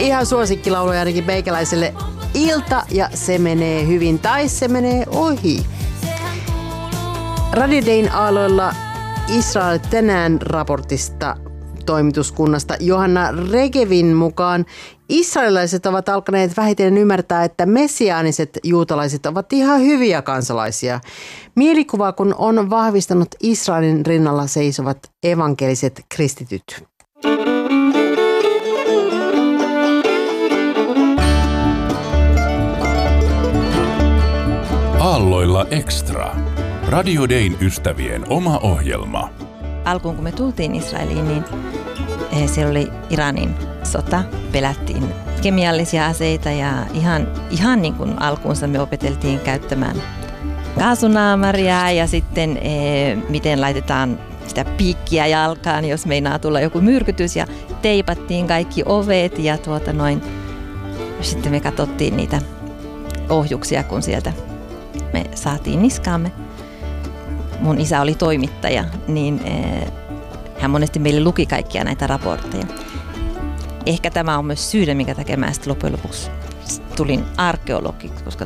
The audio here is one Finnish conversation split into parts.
ihan suosikkilauluja ainakin meikäläiselle. Ilta ja se menee hyvin tai se menee ohi. Radio Dayn aalloilla Israel tänään raportista toimituskunnasta Johanna Regevin mukaan israelilaiset ovat alkaneet vähitellen ymmärtää, että messiaaniset juutalaiset ovat ihan hyviä kansalaisia. Mielikuva kun on vahvistanut Israelin rinnalla seisovat evankeliset kristityt. Aalloilla Extra. Radio Dayn ystävien oma ohjelma. Alkuun kun me tultiin Israeliin, niin siellä oli Iranin sota. Pelättiin kemiallisia aseita ja ihan niin kuin alkuunsa me opeteltiin käyttämään kaasunaamaria ja sitten miten laitetaan sitä piikkiä jalkaan, jos meinaa tulla joku myrkytys ja teipattiin kaikki ovet ja sitten me katsottiin niitä ohjuksia, kun sieltä me saatiin niskaamme. Mun isä oli toimittaja, niin hän monesti meille luki kaikkia näitä raportteja. Ehkä tämä on myös syynä, minkä takia mä sitten loppujen lopuksi tulin arkeologiksi, koska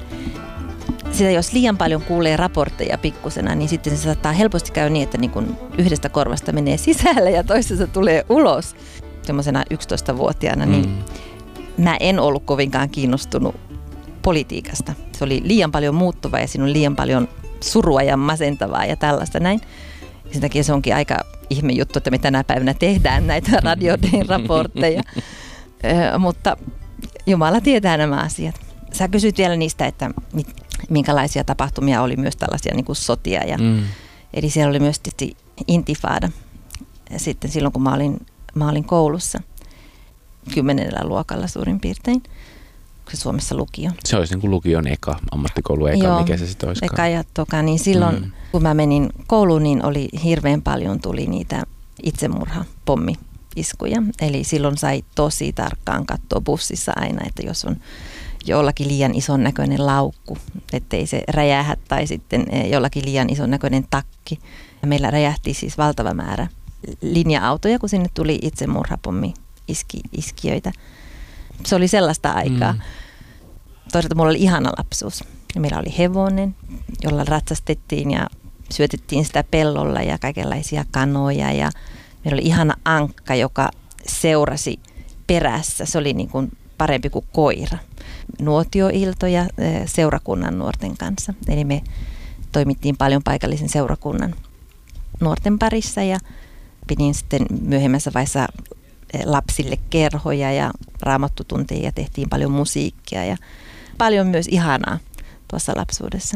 sitä jos liian paljon kuulee raportteja pikkusena, niin sitten se saattaa helposti käydä niin, että niin kun yhdestä korvasta menee sisälle ja toisesta tulee ulos. Semmoisena 11-vuotiaana, niin mä en ollut kovinkaan kiinnostunut politiikasta. Se oli liian paljon muuttuvaa ja siinä on liian paljon surua ja masentavaa ja tällaista näin. Ja sen takia se onkin aika ihme juttu, että me tänä päivänä tehdään näitä Radio Dayn raportteja. Mutta Jumala tietää nämä asiat. Sä kysyt vielä niistä, että minkälaisia tapahtumia oli myös tällaisia niin kuin sotia. Eli siellä oli myös tietysti intifada. Ja sitten silloin, kun mä olin koulussa 10. luokalla suurin piirtein. Suomessa lukio. Se olisi niin kuin lukion eka, ammattikoulu eka, joo, mikä se sitten olisikaan. Eka ja toka, niin silloin kun mä menin kouluun, niin oli hirveän paljon tuli niitä itsemurhapommi-iskuja. Eli silloin sai tosi tarkkaan katsoa bussissa aina, että jos on jollakin liian ison näköinen laukku, ettei se räjähä tai sitten jollakin liian ison näköinen takki. Ja meillä räjähti siis valtava määrä linja-autoja, kun sinne tuli itsemurhapommi-iskijöitä. Se oli sellaista aikaa. Toisaalta mulla oli ihana lapsuus. Meillä oli hevonen, jolla ratsastettiin ja syötettiin sitä pellolla ja kaikenlaisia kanoja. Ja meillä oli ihana ankka, joka seurasi perässä. Se oli niin kuin parempi kuin koira. Nuotioiltoja seurakunnan nuorten kanssa. Eli me toimittiin paljon paikallisen seurakunnan nuorten parissa ja pidin sitten myöhemmässä vaiheessa lapsille kerhoja ja raamattutunteja ja tehtiin paljon musiikkia ja paljon myös ihanaa tuossa lapsuudessa.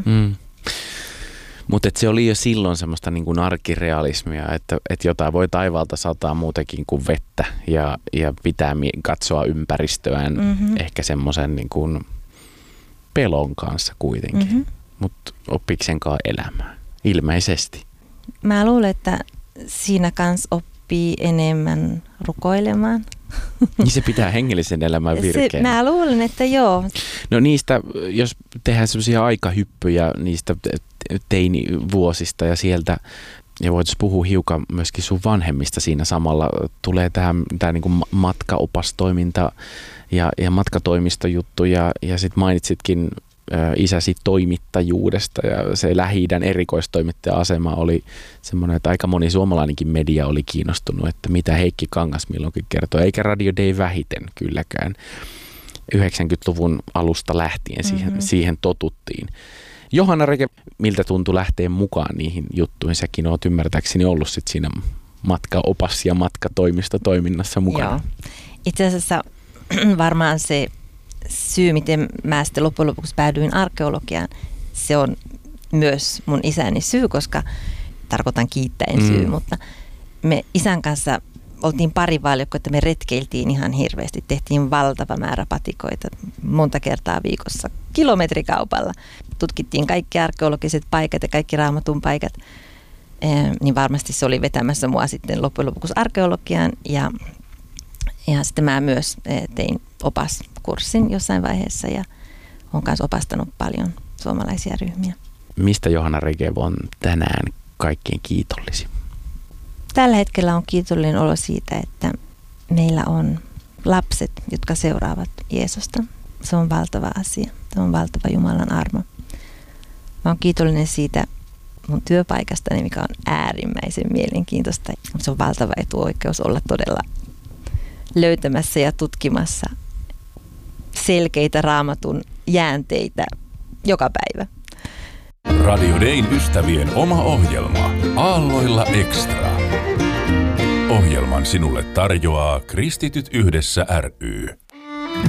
Mutta se oli jo silloin semmoista niin kuin arkirealismia, että jotain voi taivaalta sataa muutenkin kuin vettä ja pitää katsoa ympäristöään ehkä semmoisen niin kuin pelon kanssa kuitenkin. Mutta oppiiko senkaan elämään? Ilmeisesti. Mä luulen, että siinä kanssa oppii enemmän rukoilemaan. Niin se pitää hengellisen elämän virkeänä. Mä luulen, että joo. No niistä, jos tehdään semmoisia aikahyppyjä niistä teinivuosista ja sieltä, ja voitaisiin puhua hiukan myöskin sun vanhemmista siinä samalla, tulee tämä niinku matkaopastoiminta ja matkatoimistojuttu ja sitten mainitsitkin isäsi toimittajuudesta ja se Lähi-idän erikoistoimittaja-asema oli semmoinen, että aika moni suomalainenkin media oli kiinnostunut, että mitä Heikki Kangas milloinkin kertoo, eikä Radio Day vähiten kylläkään. 90-luvun alusta lähtien siihen totuttiin. Johanna Rege, miltä tuntui lähteä mukaan niihin juttuihin? Säkin oot ymmärtääkseni ollut sit siinä matkaopas- ja matkatoimistotoiminnassa mukana. Joo. Itse asiassa varmaan se syy, miten mä sitten loppujen lopuksi päädyin arkeologiaan, se on myös mun isäni syy, koska tarkoitan kiittäen syy, mutta me isän kanssa oltiin parivaljakko, että me retkeiltiin ihan hirveästi. Tehtiin valtava määrä patikoita monta kertaa viikossa kilometrikaupalla. Tutkittiin kaikki arkeologiset paikat ja kaikki raamatun paikat. Niin varmasti se oli vetämässä mua sitten loppujen lopuksi arkeologiaan. Ja sitten mä myös tein opaskurssin jossain vaiheessa ja olen myös opastanut paljon suomalaisia ryhmiä. Mistä Johanna Rege on tänään kaikkein kiitollisin? Tällä hetkellä on kiitollinen olo siitä, että meillä on lapset, jotka seuraavat Jeesusta. Se on valtava asia. Se on valtava Jumalan armo. Mä oon kiitollinen siitä mun työpaikastani, mikä on äärimmäisen mielenkiintoista. Se on valtava etuoikeus olla todella löytämässä ja tutkimassa selkeitä Raamatun jäänteitä joka päivä. Radio Dayn ystävien oma ohjelma Aalloilla Extra. Ohjelman sinulle tarjoaa Kristityt yhdessä ry.